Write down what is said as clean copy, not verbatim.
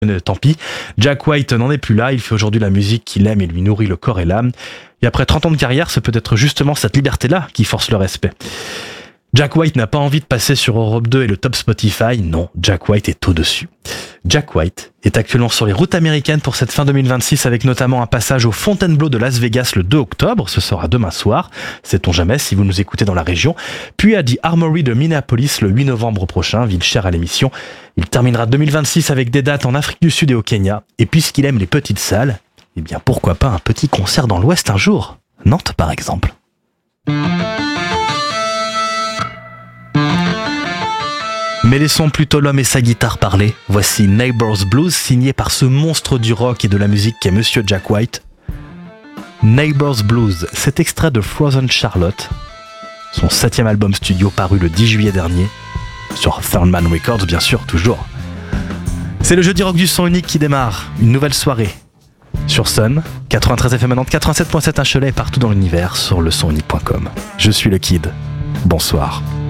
Tant pis, Jack White n'en est plus là, il fait aujourd'hui la musique qu'il aime et lui nourrit le corps et l'âme. Et après 30 ans de carrière, c'est peut-être justement cette liberté-là qui force le respect. Jack White n'a pas envie de passer sur Europe 2 et le top Spotify, non, Jack White est au-dessus. Jack White est actuellement sur les routes américaines pour cette fin 2026 avec notamment un passage au Fontainebleau de Las Vegas le 2 octobre, ce sera demain soir, sait-on jamais si vous nous écoutez dans la région, puis à The Armory de Minneapolis le 8 novembre prochain, ville chère à l'émission. Il terminera 2026 avec des dates en Afrique du Sud et au Kenya, et puisqu'il aime les petites salles, eh bien pourquoi pas un petit concert dans l'Ouest un jour, Nantes par exemple. Mais laissons plutôt l'homme et sa guitare parler. Voici Neighbor's Blues, signé par ce monstre du rock et de la musique qu'est Monsieur Jack White. Neighbor's Blues, cet extrait de Frozen Charlotte, son 7e album studio paru le 10 juillet dernier, sur Third Man Records bien sûr, toujours. C'est le jeudi rock du son unique qui démarre, une nouvelle soirée. Sur Sun, 93 FM Nantes, 87.7 à Cholet et partout dans l'univers sur lesonunique.com. Je suis le Kid, bonsoir.